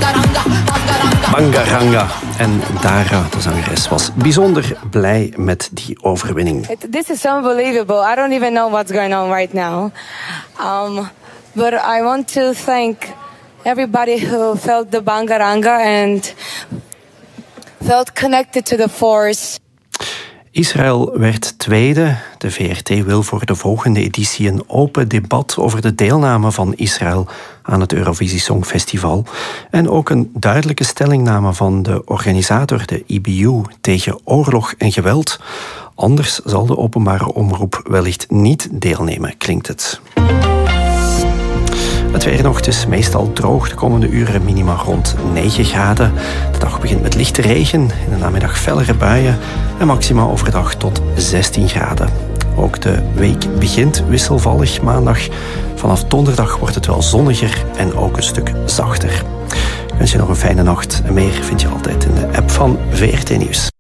Bangaranga. En Dara, de zangeres, was bijzonder blij met die overwinning. This is unbelievable. I don't even know what's going on right now. But I want to thank everybody who felt the Bangaranga and felt connected to the force. Israël werd tweede. De VRT wil voor de volgende editie een open debat over de deelname van Israël aan het Eurovisie Songfestival. En ook een duidelijke stellingname van de organisator, de IBU, tegen oorlog en geweld. Anders zal de openbare omroep wellicht niet deelnemen, klinkt het. Het weer nog, dus meestal droog de komende uren, minima rond 9 graden. De dag begint met lichte regen, in de namiddag fellere buien en maxima overdag tot 16 graden. Ook de week begint wisselvallig maandag. Vanaf donderdag wordt het wel zonniger en ook een stuk zachter. Ik wens je nog een fijne nacht en meer vind je altijd in de app van VRT Nieuws.